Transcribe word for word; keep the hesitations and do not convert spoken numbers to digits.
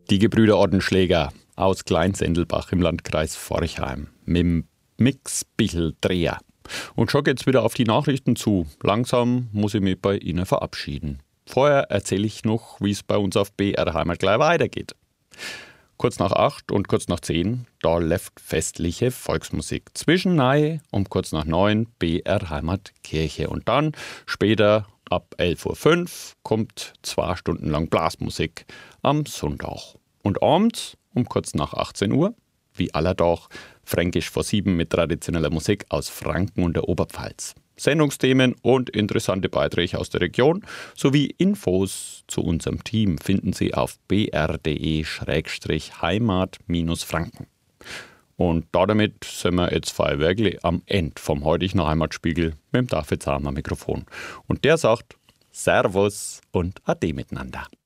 Die Gebrüder Ordenschläger aus Kleinsendelbach im Landkreis Forchheim mit dem Mix Bichel Dreher. Und schon geht's wieder auf die Nachrichten zu. Langsam muss ich mich bei Ihnen verabschieden. Vorher erzähle ich noch, wie es bei uns auf B R Heimat gleich weitergeht. Kurz nach acht und kurz nach zehn, da läuft festliche Volksmusik. Zwischen nahe um kurz nach neun B R Heimat Kirche. Und dann später ab elf Uhr fünf kommt zwei Stunden lang Blasmusik am Sonntag. Und abends um kurz nach achtzehn Uhr, wie allerdach, Fränkisch vor sieben mit traditioneller Musik aus Franken und der Oberpfalz. Sendungsthemen und interessante Beiträge aus der Region sowie Infos zu unserem Team finden Sie auf b r punkt d e Schrägstrich heimat Franken. Und damit sind wir jetzt wirklich am Ende vom heutigen Heimatspiegel mit dem David Sam am Mikrofon. Und der sagt Servus und Ade miteinander.